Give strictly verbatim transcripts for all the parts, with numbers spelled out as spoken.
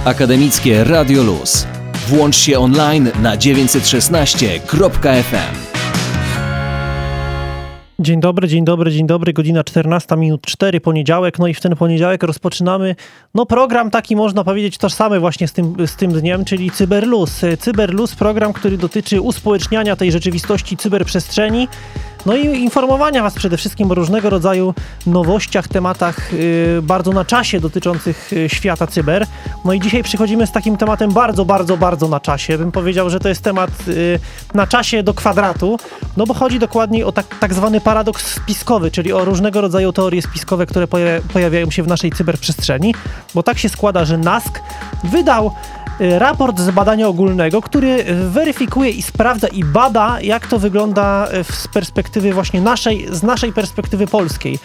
Akademickie Radio Luz. Włącz się online na dziewięćset szesnaście kropka ef em. Dzień dobry, dzień dobry, dzień dobry. Godzina czternasta minut cztery, poniedziałek. No i w ten poniedziałek rozpoczynamy no program taki, można powiedzieć, tożsamy właśnie z tym, z tym dniem, czyli Cyberluz. Cyberluz, program, który dotyczy uspołeczniania tej rzeczywistości cyberprzestrzeni. No i informowania was przede wszystkim o różnego rodzaju nowościach, tematach yy, bardzo na czasie dotyczących yy, świata cyber. No i dzisiaj przychodzimy z takim tematem bardzo, bardzo, bardzo na czasie. Bym powiedział, że to jest temat yy, na czasie do kwadratu, no bo chodzi dokładniej o tak, tak zwany paradoks spiskowy, czyli o różnego rodzaju teorie spiskowe, które poja- pojawiają się w naszej cyberprzestrzeni, bo tak się składa, że NASK wydał raport z badania ogólnego, który weryfikuje i sprawdza i bada, jak to wygląda z perspektywy właśnie naszej, z naszej perspektywy polskiej.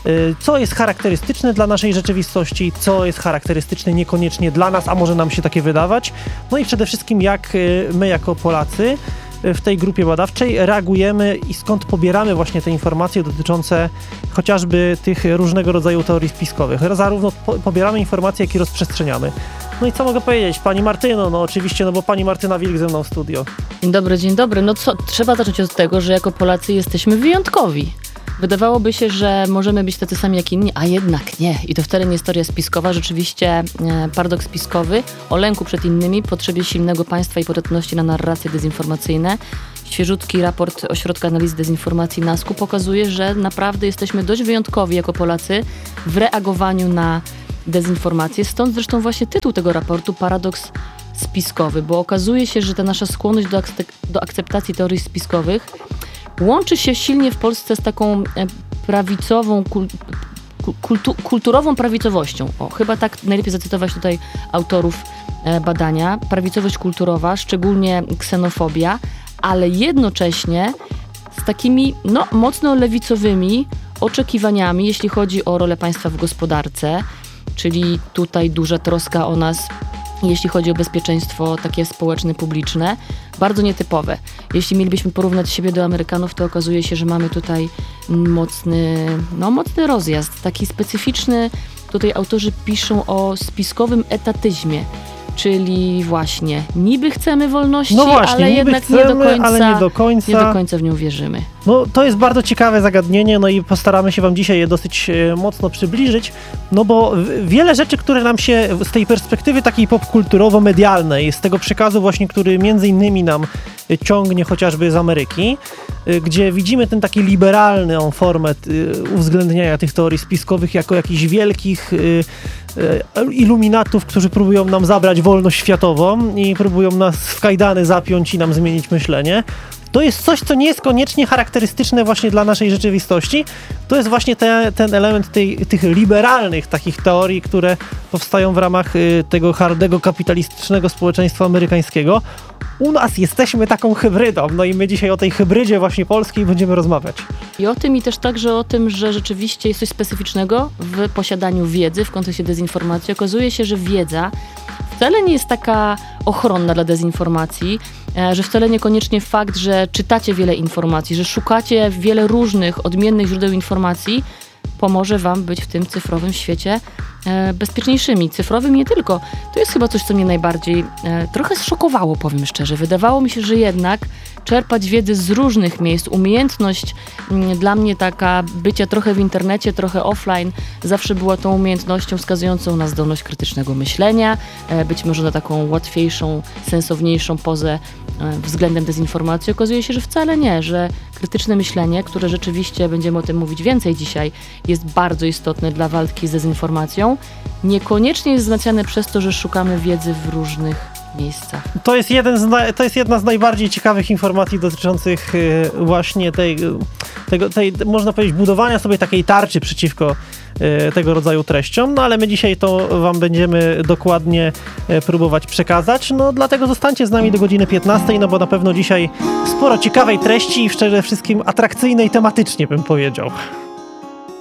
Co jest charakterystyczne dla naszej rzeczywistości, co jest charakterystyczne niekoniecznie dla nas, a może nam się takie wydawać. No i przede wszystkim jak my jako Polacy w tej grupie badawczej reagujemy i skąd pobieramy właśnie te informacje dotyczące chociażby tych różnego rodzaju teorii spiskowych. Zarówno po- pobieramy informacje, jak i rozprzestrzeniamy. No i co mogę powiedzieć? Pani Martyno, no oczywiście, no bo pani Martyna Wilk ze mną w studio. Dzień dobry, dzień dobry. No co, trzeba zacząć od tego, że jako Polacy jesteśmy wyjątkowi. Wydawałoby się, że możemy być tacy sami jak inni, a jednak nie. I to wcale nie jest teoria spiskowa. Rzeczywiście e, paradoks spiskowy o lęku przed innymi, potrzebie silnego państwa i podatności na narracje dezinformacyjne. Świeżutki raport Ośrodka Analizy Dezinformacji NASK-u pokazuje, że naprawdę jesteśmy dość wyjątkowi jako Polacy w reagowaniu na dezinformację. Stąd zresztą właśnie tytuł tego raportu Paradoks spiskowy, bo okazuje się, że ta nasza skłonność do, akce- do akceptacji teorii spiskowych łączy się silnie w Polsce z taką prawicową, kul- kultu- kulturową prawicowością. O, chyba tak najlepiej zacytować tutaj autorów e, badania. Prawicowość kulturowa, szczególnie ksenofobia, ale jednocześnie z takimi no, mocno lewicowymi oczekiwaniami, jeśli chodzi o rolę państwa w gospodarce, czyli tutaj duża troska o nas, jeśli chodzi o bezpieczeństwo takie społeczne, publiczne, bardzo nietypowe. Jeśli mielibyśmy porównać siebie do Amerykanów, to okazuje się, że mamy tutaj mocny, no mocny rozjazd, taki specyficzny. Tutaj autorzy piszą o spiskowym etatyzmie, czyli właśnie niby chcemy wolności, No właśnie, ale niby jednak chcemy, nie, do końca, ale nie do końca. nie do końca w nią wierzymy. No to jest bardzo ciekawe zagadnienie, no i postaramy się wam dzisiaj je dosyć e, mocno przybliżyć, no bo w- wiele rzeczy, które nam się z tej perspektywy takiej popkulturowo-medialnej, z tego przekazu właśnie, który między innymi nam e, ciągnie chociażby z Ameryki, e, gdzie widzimy ten taki liberalną formę e, uwzględniania tych teorii spiskowych jako jakichś wielkich e, e, iluminatów, którzy próbują nam zabrać wolność światową i próbują nas w kajdany zapiąć i nam zmienić myślenie. To jest coś, co nie jest koniecznie charakterystyczne właśnie dla naszej rzeczywistości. To jest właśnie te, ten element tej, tych liberalnych takich teorii, które powstają w ramach y, tego hardego, kapitalistycznego społeczeństwa amerykańskiego. U nas jesteśmy taką hybrydą, no i my dzisiaj o tej hybrydzie właśnie polskiej będziemy rozmawiać. I o tym i też także o tym, że rzeczywiście jest coś specyficznego w posiadaniu wiedzy w kontekście dezinformacji. Okazuje się, że wiedza wcale nie jest taka ochronna dla dezinformacji, że wcale niekoniecznie fakt, że czytacie wiele informacji, że szukacie wiele różnych, odmiennych źródeł informacji, pomoże wam być w tym cyfrowym świecie e, bezpieczniejszymi. Cyfrowym nie tylko. To jest chyba coś, co mnie najbardziej e, trochę zszokowało, powiem szczerze. Wydawało mi się, że jednak czerpać wiedzę z różnych miejsc, umiejętność m, dla mnie taka bycia trochę w internecie, trochę offline, zawsze była tą umiejętnością wskazującą na zdolność krytycznego myślenia, e, być może na taką łatwiejszą, sensowniejszą pozę e, względem dezinformacji. Okazuje się, że wcale nie, że krytyczne myślenie, które rzeczywiście, będziemy o tym mówić więcej dzisiaj, jest bardzo istotne dla walki z dezinformacją, niekoniecznie jest wzmacniane przez to, że szukamy wiedzy w różnych miejscach. To jest, jeden z na, to jest jedna z najbardziej ciekawych informacji dotyczących y, właśnie tej, tego, tej, można powiedzieć, budowania sobie takiej tarczy przeciwko y, tego rodzaju treściom, no ale my dzisiaj to wam będziemy dokładnie y, próbować przekazać, no dlatego zostańcie z nami do godziny piętnastej, no bo na pewno dzisiaj sporo ciekawej treści i przede wszystkim atrakcyjnej tematycznie, bym powiedział.